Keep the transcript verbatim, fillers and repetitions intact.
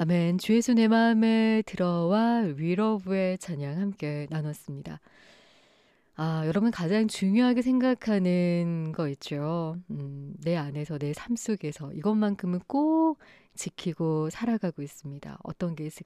아멘. 주 예수 내 마음에 들어와 위로부의 찬양 함께 나눴습니다. 아, 여러분 가장 중요하게 생각하는 거 있죠. 음, 내 안에서 내 삶 속에서 이것만큼은 꼭 지키고 살아가고 있습니다. 어떤 게 있을까요?